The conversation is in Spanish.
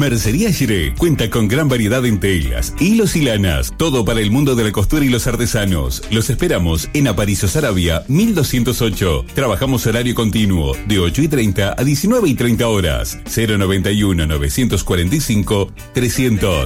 Mercería Giré cuenta con gran variedad en telas, hilos y lanas, todo para el mundo de la costura y los artesanos. Los esperamos en Aparicio Saravia, 1208. Trabajamos horario continuo, de 8:30 a 19:30 horas. 091 945 300.